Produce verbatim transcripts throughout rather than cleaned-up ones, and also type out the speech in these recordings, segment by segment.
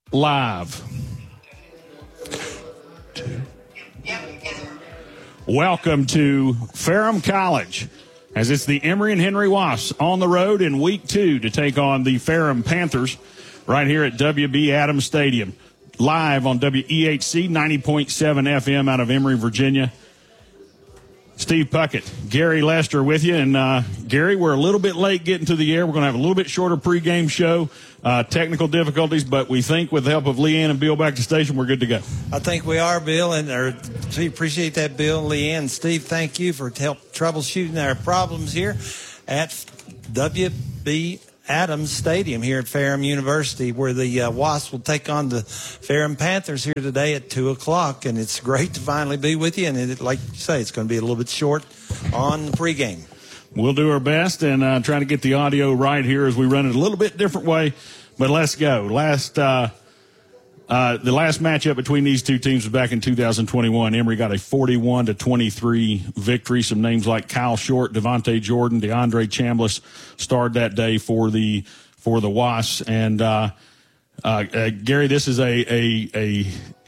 live. Welcome to Ferrum College, as it's the Emory and Henry Wasps on the road in week two to take on the Ferrum Panthers right here at W B. Adams Stadium. Live on W E H C ninety point seven F M out of Emory, Virginia. Steve Puckett, Gary Lester with you. And, uh, Gary, we're a little bit late getting to the air. We're going to have a little bit shorter pregame show, uh, technical difficulties, but we think with the help of Leanne and Bill back to station, we're good to go. I think we are, Bill, and or, we appreciate that, Bill and Leanne. Steve, thank you for help troubleshooting our problems here at W B. Adams Stadium here at Ferrum University, where the uh, Wasps will take on the Ferrum Panthers here today at two o'clock. And it's great to finally be with you. And it, like you say, it's going to be a little bit short on the pregame. We'll do our best and uh, try to get the audio right here as we run it a little bit different way. But let's go. Last uh, uh, the last matchup between these two teams was back in two thousand twenty-one. Emory got a forty-one to twenty-three victory. Some names like Kyle Short, Devontae Jordan, DeAndre Chambliss starred that day for the for the Wasps. And uh, uh, uh, Gary, this is a, a a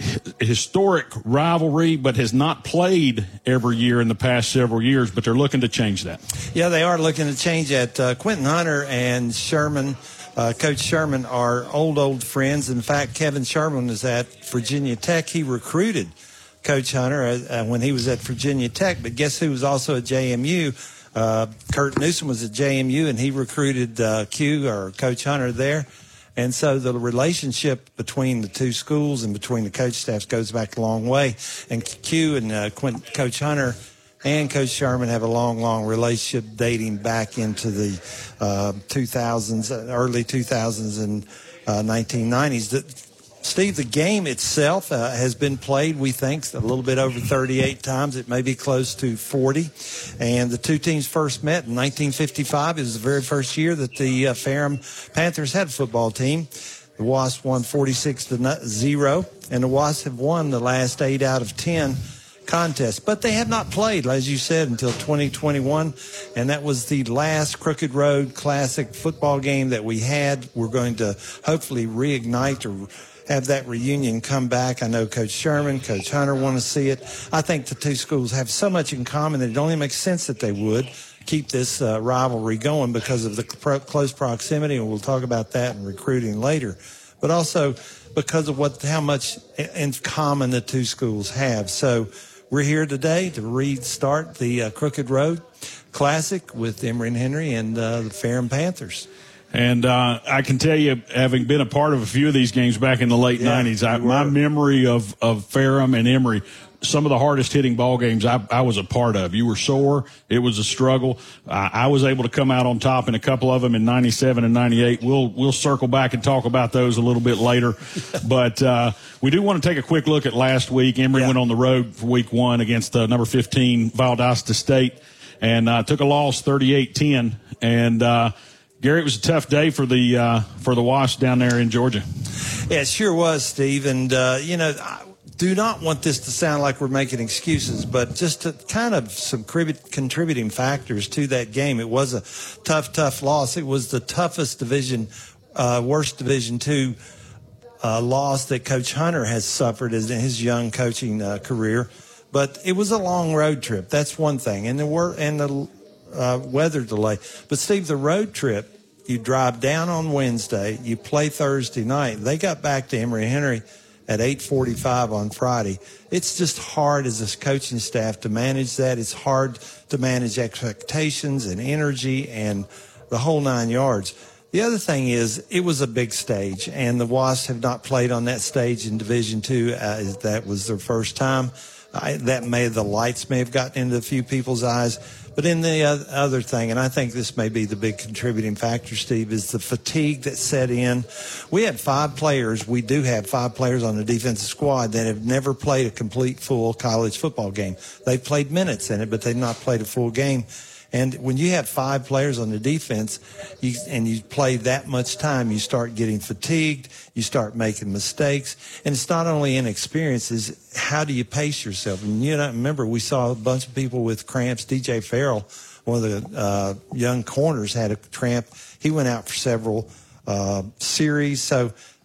historic rivalry, but has not played every year in the past several years. But they're looking to change that. Yeah, they are looking to change that. Uh, Quentin Hunter and Sherman. Uh, Coach Sherman are old, old friends. In fact, Kevin Sherman was at Virginia Tech. He recruited Coach Hunter uh, when he was at Virginia Tech. But guess who was also at J M U? Uh, Kurt Newsom was at J M U, and he recruited uh, Q, or Coach Hunter, there. And so the relationship between the two schools and between the coach staffs goes back a long way. And Q and uh, Quint, Coach Hunter and Coach Sherman have a long, long relationship dating back into the uh, two thousands, early two thousands and uh, nineteen nineties. The, Steve, the game itself uh, has been played, we think, a little bit over thirty-eight times. It may be close to forty. And the two teams first met in nineteen fifty-five. It was the very first year that the uh, Ferrum Panthers had a football team. The Wasps won forty-six to zero, and the Wasps have won the last eight out of ten contests. But they have not played, as you said, until twenty twenty-one, and that was the last Crooked Road Classic football game that we had. We're going to hopefully reignite or have that reunion come back. I know Coach Sherman, Coach Hunter want to see it. I think the two schools have so much in common that it only makes sense that they would keep this uh, rivalry going because of the pro- close proximity, and we'll talk about that in recruiting later. But also because of what how much in common the two schools have. So we're here today to restart the uh, Crooked Road Classic with Emory and Henry and uh, the Ferrum Panthers. And uh, I can tell you, having been a part of a few of these games back in the late yeah, nineties, I, my memory of, of Ferrum and Emory, some of the hardest hitting ball games I, I was a part of. You were sore. It was a struggle. Uh, I was able to come out on top in a couple of them in ninety-seven and ninety-eight. We'll we'll circle back and talk about those a little bit later. But uh, we do want to take a quick look at last week. Emory yeah. went on the road for week one against uh, number fifteen Valdosta State and uh, took a loss thirty-eight ten. And uh, Gary, it was a tough day for the uh, for the Wasps down there in Georgia. Yeah, it sure was, Steve. And, uh, you know, I do not want this to sound like we're making excuses, but just to kind of some contributing factors to that game. It was a tough, tough loss. It was the toughest division, uh, worst Division two uh, loss that Coach Hunter has suffered in his young coaching uh, career. But it was a long road trip. That's one thing. And the wor- and the Uh, weather delay. But, Steve, the road trip, you drive down on Wednesday, you play Thursday night. They got back to Emory and Henry at eight forty-five on Friday. It's just hard as a coaching staff to manage that. It's hard to manage expectations and energy and the whole nine yards. The other thing is it was a big stage, and the Wasps have not played on that stage in Division two. Uh, that was their first time. I, that may the lights may have gotten into a few people's eyes. But in the other thing, and I think this may be the big contributing factor, Steve, is the fatigue that set in. We had five players. We do have five players on the defensive squad that have never played a complete full college football game. They've played minutes in it, but they've not played a full game. And when you have five players on the defense you, and you play that much time, you start getting fatigued, you start making mistakes. And it's not only inexperience, it's how do you pace yourself? And you know, remember, we saw a bunch of people with cramps. D J Farrell, one of the uh, young corners, had a cramp. He went out for several uh, series. So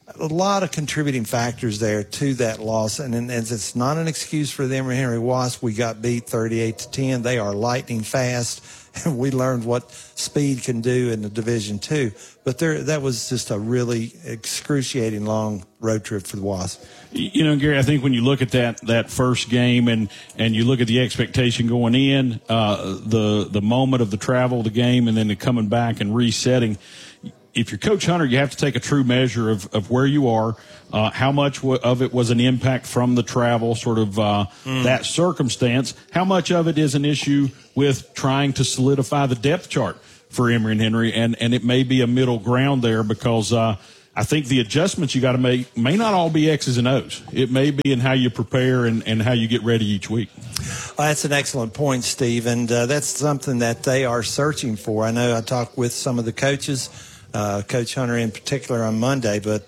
a lot of contributing factors there to that loss, and, and it's not an excuse for the Emory-Henry Wasps. We got beat thirty-eight to ten. They are lightning fast, and we learned what speed can do in the Division Two. But there, that was just a really excruciating long road trip for the Wasps. You know, Gary, I think when you look at that that first game and and you look at the expectation going in, uh, the the moment of the travel, the game, and then the coming back and resetting. If you're Coach Hunter, you have to take a true measure of, of where you are, uh, how much w- of it was an impact from the travel, sort of uh, mm. that circumstance. How much of it is an issue with trying to solidify the depth chart for Emory-Henry, and, and it may be a middle ground there because uh, I think the adjustments you got to make may not all be X's and O's. It may be in how you prepare and, and how you get ready each week. Well, that's an excellent point, Steve, and uh, that's something that they are searching for. I know I talked with some of the coaches, Uh, Coach Hunter in particular on Monday, but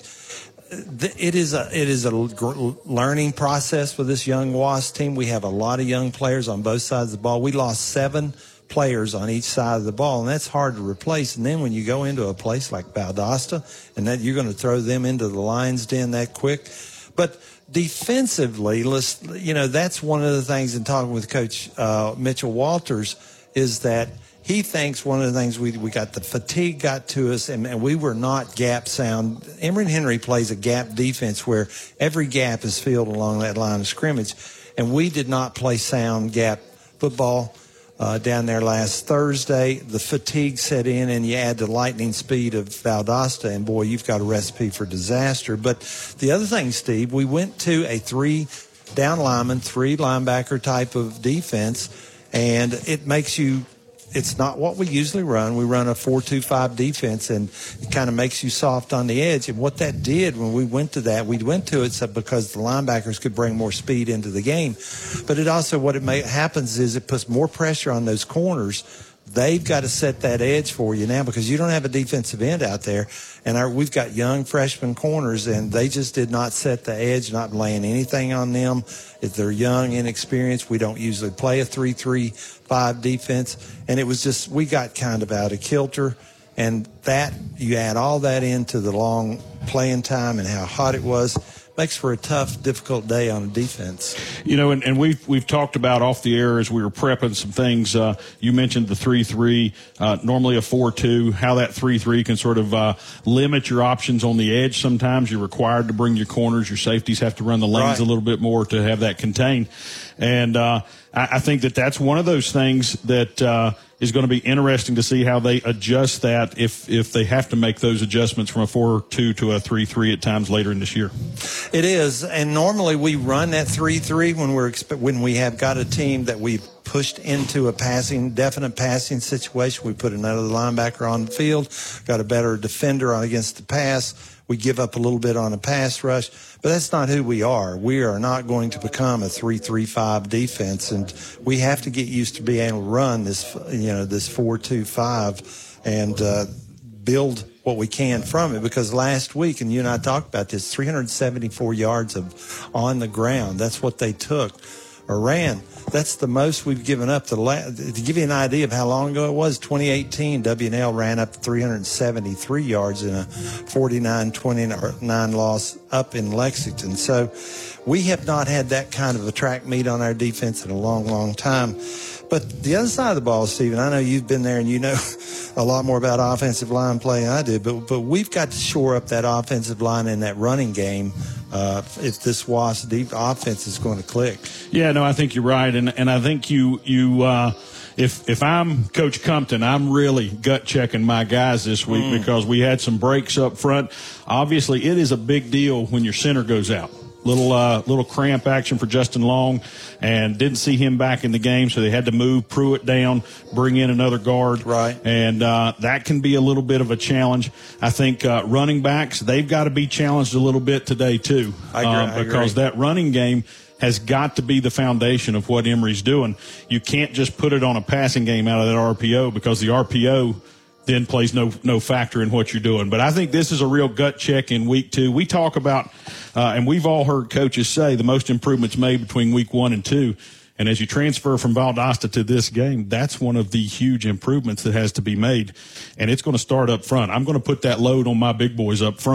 th- it is a it is a l- learning process for this young Wasp team. We have a lot of young players on both sides of the ball. We lost seven players on each side of the ball, and that's hard to replace. And then when you go into a place like Valdosta, and that you're going to throw them into the lion's den that quick, but defensively, let's you know that's one of the things in talking with Coach uh, Mitchell Walters is that. He thinks one of the things we we got the fatigue got to us, and, and we were not gap sound. Emory-Henry plays a gap defense where every gap is filled along that line of scrimmage, and we did not play sound gap football uh, down there last Thursday. The fatigue set in, and you add the lightning speed of Valdosta, and boy, you've got a recipe for disaster. But the other thing, Steve, we went to a three down lineman, three linebacker type of defense, and it makes you. It's not what we usually run. We run a four two five defense, and it kind of makes you soft on the edge. And what that did when we went to that, we went to it because the linebackers could bring more speed into the game. But it also, what it may, happens is it puts more pressure on those corners. They've got to set that edge for you now because you don't have a defensive end out there. And our, we've got young freshman corners, and they just did not set the edge, not laying anything on them. If they're young, inexperienced, we don't usually play a three three five defense. And it was just, we got kind of out of kilter. And that, you add all that into the long playing time and how hot it was, makes for a tough, difficult day on defense. You know, and, and we've we've talked about off the air as we were prepping some things. Uh, you mentioned the three three, uh, normally a four two, how that three three can sort of uh, limit your options on the edge. Sometimes you're required to bring your corners. Your safeties have to run the lanes right. a little bit more to have that contained. And uh, I, I think that that's one of those things that uh, is going to be interesting to see how they adjust that if if they have to make those adjustments from a four two to a three three at times later in this year. It is, and normally we run that three three when we're when we have got a team that we've pushed into a passing, definite passing situation. We put another linebacker on the field, got a better defender on against the pass. We give up a little bit on a pass rush, but that's not who we are. We are not going to become a three three five defense, and we have to get used to being able to run this, you know, this four two five and uh, build what we can from it. Because last week, and you and I talked about this, three hundred seventy-four yards of on the ground. That's what they took or ran. That's the most we've given up. The la- to give you an idea of how long ago it was, twenty eighteen, W and L ran up three hundred seventy-three yards in a forty-nine twenty-nine loss up in Lexington. So we have not had that kind of a track meet on our defense in a long, long time. But the other side of the ball, Stephen, I know you've been there and you know a lot more about offensive line play than I do, but but we've got to shore up that offensive line in that running game uh, if this Wasp deep offense is going to click. Yeah, no, I think you're right, and and I think you you uh, if if I'm Coach Compton, I'm really gut checking my guys this week mm. because we had some breaks up front. Obviously, it is a big deal when your center goes out. Little uh, little cramp action for Justin Long, and didn't see him back in the game, so they had to move Pruitt down, bring in another guard. Right. And uh, that can be a little bit of a challenge. I think uh, running backs, they've got to be challenged a little bit today, too. I agree, uh, I because agree. that running game has got to be the foundation of what Emory's doing. You can't just put it on a passing game out of that R P O because the R P O then plays no no factor in what you're doing. But I think this is a real gut check in week two. We talk about, uh, and we've all heard coaches say the most improvements made between week one and two. And as you transfer from Valdosta to this game, that's one of the huge improvements that has to be made. And it's going to start up front. I'm going to put that load on my big boys up front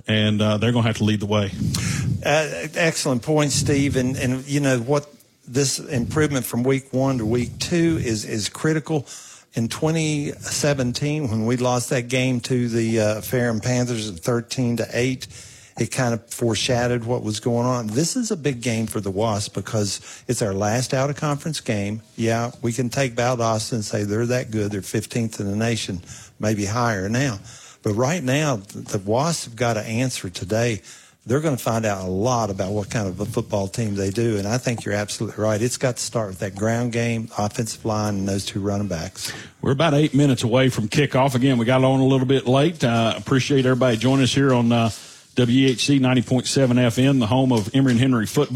and uh, they're going to have to lead the way. Uh, excellent point, Steve. And, and, you know, what this improvement from week one to week two is, is critical. In twenty seventeen, when we lost that game to the uh, Ferrum Panthers at thirteen to eight, it kind of foreshadowed what was going on. This is a big game for the Wasps because it's our last out-of-conference game. Yeah, we can take Valdosta and say they're that good. They're fifteenth in the nation, maybe higher now. But right now, the Wasps have got to answer today. They're going to find out a lot about what kind of a football team they do, and I think you're absolutely right. It's got to start with that ground game, offensive line, and those two running backs. We're about eight minutes away from kickoff. Again, we got on a little bit late. Uh, appreciate everybody joining us here on uh, W E H C ninety point seven F M, the home of Emory and Henry football.